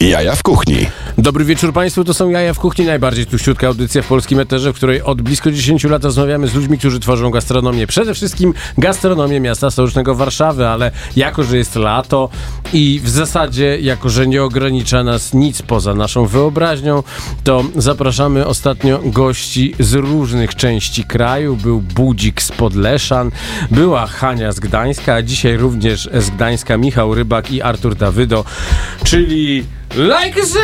Jaja w kuchni. Dobry wieczór Państwu, to są Jaja w kuchni, najbardziej tuściutka audycja w polskim eterze, w której od blisko 10 lat rozmawiamy z ludźmi, którzy tworzą gastronomię. Przede wszystkim gastronomię miasta stołecznego Warszawy, ale jako, że jest lato i w zasadzie jako, że nie ogranicza nas nic poza naszą wyobraźnią, to zapraszamy ostatnio gości z różnych części kraju. Był Budzik z Podleszan, była Hania z Gdańska, a dzisiaj również z Gdańska Michał Rybak i Artur Dawydo, czyli Like a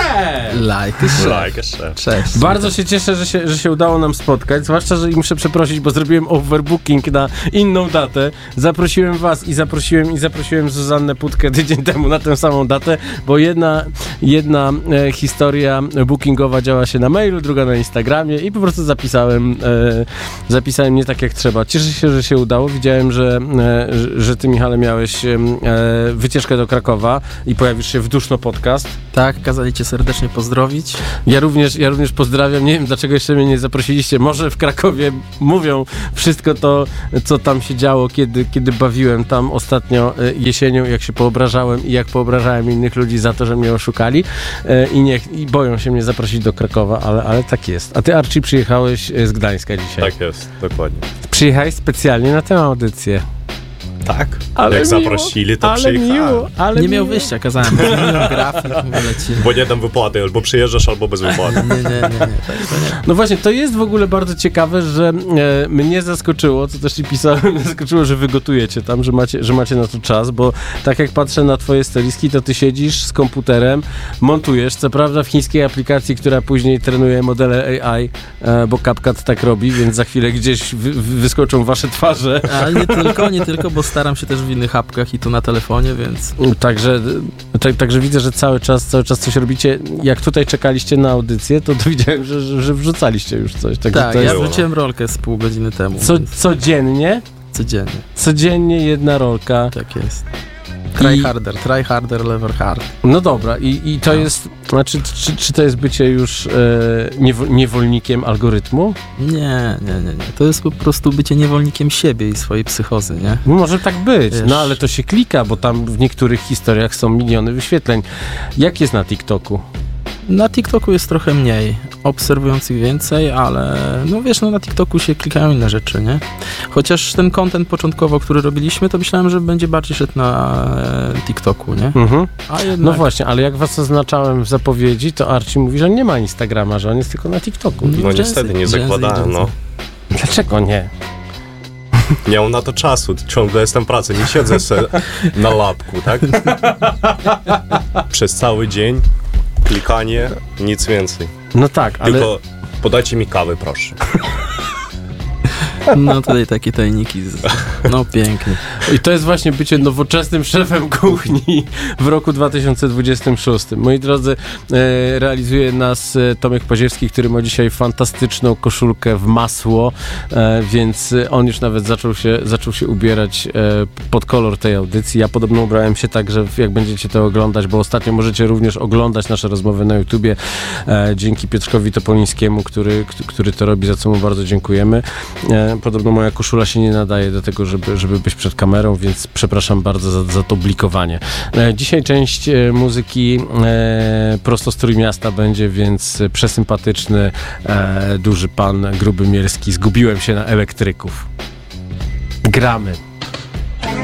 Chef! Cześć. Bardzo się cieszę, że się udało nam spotkać, zwłaszcza, że muszę przeprosić, bo zrobiłem overbooking na inną datę. Zaprosiłem was i zaprosiłem Zuzannę Putkę tydzień temu na tę samą datę, bo jedna historia bookingowa działa się na mailu, druga na Instagramie i po prostu zapisałem nie tak jak trzeba. Cieszę się, że się udało. Widziałem, że ty, Michale, miałeś wycieczkę do Krakowa i pojawisz się w Duszno Podcast. Tak, kazali cię serdecznie pozdrowić. Ja również pozdrawiam. Nie wiem, dlaczego jeszcze mnie nie zaprosiliście. Może w Krakowie mówią wszystko to, co tam się działo, kiedy bawiłem tam ostatnio jesienią, jak się poobrażałem i jak poobrażałem innych ludzi za to, że mnie oszukali i boją się mnie zaprosić do Krakowa, ale tak jest. A ty, Archie, przyjechałeś z Gdańska dzisiaj. Tak jest, dokładnie. Przyjechałeś specjalnie na tę audycję. Tak, ale jak miło, zaprosili, to przyjechałem. Nie miał wyjścia, kazałem. Grafik, lecimy. Bo nie dam wypłaty, albo przyjeżdżasz, albo bez wypłaty. Nie. No właśnie, to jest w ogóle bardzo ciekawe, że mnie zaskoczyło, co też ci pisałem, zaskoczyło, że wy gotujecie tam, że macie na to czas, bo tak jak patrzę na twoje stylistki, to ty siedzisz z komputerem, montujesz, co prawda w chińskiej aplikacji, która później trenuje modele AI, bo CapCut tak robi, więc za chwilę gdzieś wyskoczą wasze twarze. Ale nie tylko, bo staram się też w innych apkach i tu na telefonie, więc... Także widzę, że cały czas coś robicie. Jak tutaj czekaliście na audycję, to widziałem, że wrzucaliście już coś. Tak, ja wrzuciłem rolkę z pół godziny temu. Codziennie? Codziennie. Codziennie jedna rolka. Tak jest. Try harder, lever hard. No dobra, i to jest, znaczy, czy to jest bycie już niewolnikiem algorytmu? Nie. To jest po prostu bycie niewolnikiem siebie i swojej psychozy, nie? Może tak być, Wiesz. no ale to się klika, bo tam w niektórych historiach są miliony wyświetleń. Jak jest na TikToku? Na TikToku jest trochę mniej, obserwujących więcej, ale no wiesz, na TikToku się klikają inne rzeczy, nie? Chociaż ten content początkowo, który robiliśmy, to myślałem, że będzie bardziej szedł na TikToku, nie? Mhm. A jednak... No właśnie, ale jak was zaznaczałem w zapowiedzi, to Archie mówi, że nie ma Instagrama, że on jest tylko na TikToku. No niestety, nie zakładałem, no. Dlaczego nie? Nie mam na to czasu, ciągle jestem w pracy, nie siedzę sobie na lapku, tak? Przez cały dzień klikanie, nic więcej. No tak, ale... Tylko podajcie mi kawę, proszę. No tutaj takie tajniki. No pięknie. I to jest właśnie bycie nowoczesnym szefem kuchni w roku 2026. Moi drodzy, realizuje nas Tomek Paziewski, który ma dzisiaj fantastyczną koszulkę w masło, więc on już nawet zaczął się ubierać pod kolor tej audycji. Ja podobno ubrałem się tak, że jak będziecie to oglądać, bo ostatnio możecie również oglądać nasze rozmowy na YouTubie, dzięki Piotrkowi Topolińskiemu, który to robi, za co mu bardzo dziękujemy. Podobno moja koszula się nie nadaje do tego, żeby być przed kamerą, więc przepraszam bardzo za to blikowanie. Dzisiaj część muzyki prosto z Trójmiasta będzie, więc przesympatyczny, duży pan Gruby Mierski. Zgubiłem się na elektryków. Gramy.